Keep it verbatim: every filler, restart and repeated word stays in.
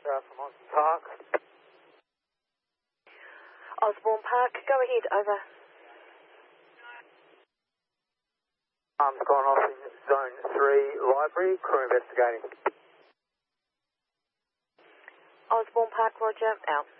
Tower from Osborne Park. Osborne Park, go ahead, over. Arms gone off in Zone three Library, crew investigating. Osborne Park, roger, out.